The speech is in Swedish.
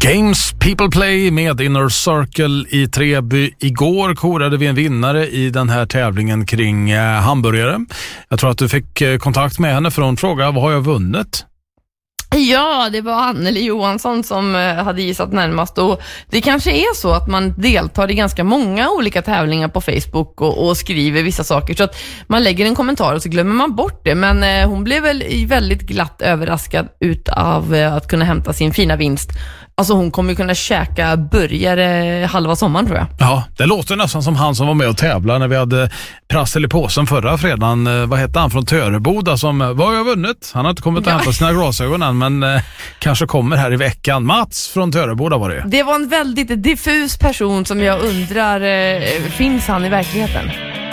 Games People Play med Inner Circle i Treby. Igår korade vi en vinnare i den här tävlingen kring hamburgare. Jag tror att du fick kontakt med henne för hon frågade, vad har jag vunnit? Ja, det var Anneli Johansson som hade gissat närmast, och det kanske är så att man deltar i ganska många olika tävlingar på Facebook och skriver vissa saker, så att man lägger en kommentar och så glömmer man bort det, men hon blev väl väldigt glatt överraskad ut av att kunna hämta sin fina vinst. Alltså hon kommer ju kunna käka burgare halva sommaren, tror jag. Ja, det låter nästan som han som var med och tävlade när vi hade prassel i påsen förra fredagen. Vad hette han från Töreboda som, vad har jag vunnit? Han har inte kommit att hämta sina glasögon än, men kanske kommer här i veckan. Mats från Töreboda var det. Det var en väldigt diffus person som jag undrar, finns han i verkligheten?